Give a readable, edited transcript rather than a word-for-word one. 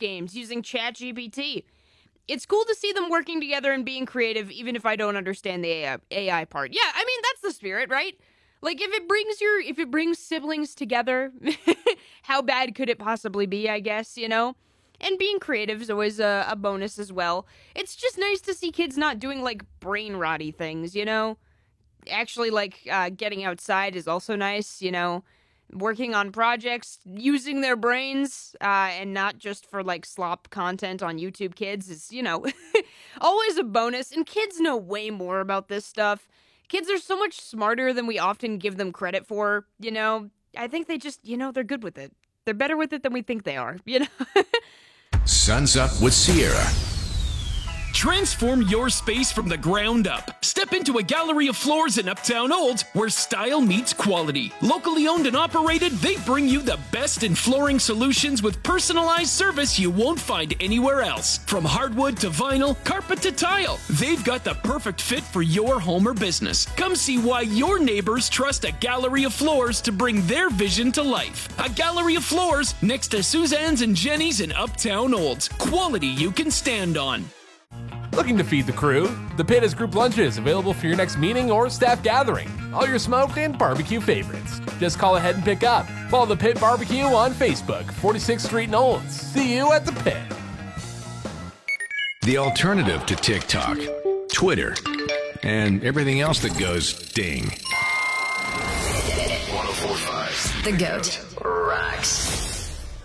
games using ChatGPT. It's cool to see them working together and being creative, even if I don't understand the AI part. Yeah, I mean, that's the spirit, right? Like, if it brings siblings together, how bad could it possibly be, I guess, you know? And being creative is always a bonus as well. It's just nice to see kids not doing, like, brain-rotty things, you know? Actually, like, getting outside is also nice, you know? Working on projects, using their brains, and not just for, like, slop content on YouTube Kids is, you know, always a bonus. And kids know way more about this stuff. Kids are so much smarter than we often give them credit for, you know? I think they just, you know, they're good with it. They're better with it than we think they are, you know? Sun's Up with Sierra. Transform your space from the ground up. Step into a gallery of floors in Uptown Olds where style meets quality. Locally owned and operated, they bring you the best in flooring solutions with personalized service you won't find anywhere else. From hardwood to vinyl, carpet to tile, they've got the perfect fit for your home or business. Come see why your neighbors trust a gallery of floors to bring their vision to life. A gallery of floors next to Suzanne's and Jenny's in Uptown Olds. Quality you can stand on. Looking to feed the crew? The Pit has group lunches available for your next meeting or staff gathering. All your smoked and barbecue favorites. Just call ahead and pick up. Follow the Pit Barbecue on Facebook, 46th Street in Olds. See you at the Pit. The alternative to TikTok, Twitter, and everything else that goes ding. 104.5. The GOAT rocks.